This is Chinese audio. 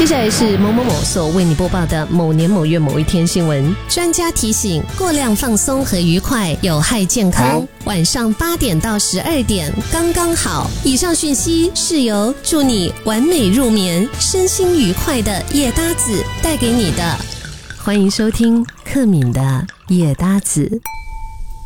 下来是某某某所为你播报的某年某月某一天新闻。专家提醒，过量放松和愉快有害健康，晚上8点到12点刚刚好。以上讯息是由祝你完美入眠、身心愉快的夜搭子带给你的。欢迎收听克敏的夜搭子。